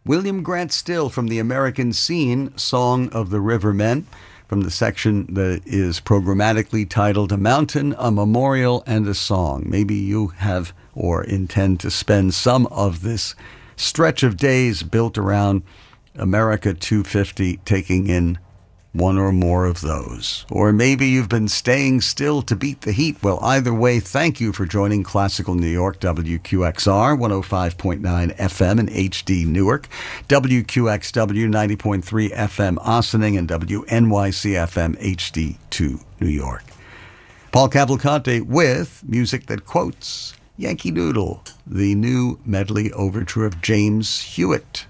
William Grant Still from the American Scene, Song of the Rivermen, from the section that is programmatically titled A Mountain, a Memorial, and a Song. Maybe you have or intend to spend some of this stretch of days built around America 250 taking in one or more of those. Or maybe you've been staying still to beat the heat. Well, either way, thank you for joining Classical New York, WQXR 105.9 FM in HD Newark, WQXW 90.3 FM Ossining, and WNYC FM HD2 New York. Paul Cavalcante with music that quotes Yankee Doodle, the new medley overture of James Hewitt.